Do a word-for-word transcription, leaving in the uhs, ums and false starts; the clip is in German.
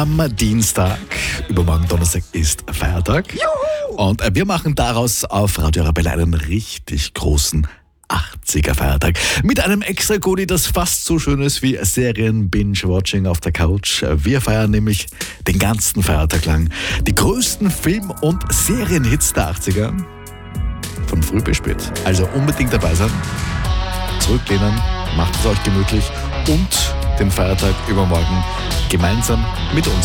am Dienstag. Übermorgen Donnerstag ist Feiertag. Juhu! Und wir machen daraus auf Radio Arabella einen richtig großen achtziger-Feiertag. Mit einem extra Goodie, das fast so schön ist wie Serien-Binge-Watching auf der Couch. Wir feiern nämlich den ganzen Feiertag lang die größten Film- und Serienhits der achtziger. Von früh bis spät. Also unbedingt dabei sein. Zurücklehnen, macht es euch gemütlich und den Feiertag übermorgen gemeinsam mit uns